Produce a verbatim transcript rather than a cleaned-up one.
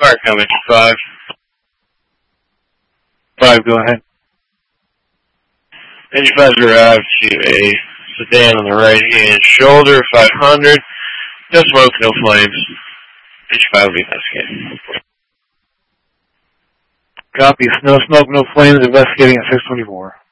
Fire coming, five. Five, go ahead. Engine five arrived to a sedan on the right-hand shoulder, five hundred. No smoke, no flames. Engine five will be investigating. Copy. No smoke, no flames. Investigating at six twenty-four.